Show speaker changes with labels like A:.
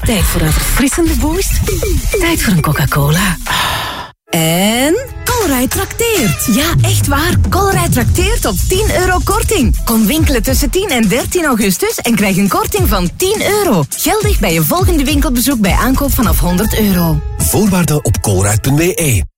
A: Tijd voor een verfrissende boost. Tijd voor een Coca-Cola. En Colruyt trakteert. Ja, echt waar. Colruyt trakteert op €10 korting. Kom winkelen tussen 10 en 13 augustus en krijg een korting van €10. Geldig bij je volgende winkelbezoek bij aankoop vanaf €100.
B: Voorwaarden op colruyt.be.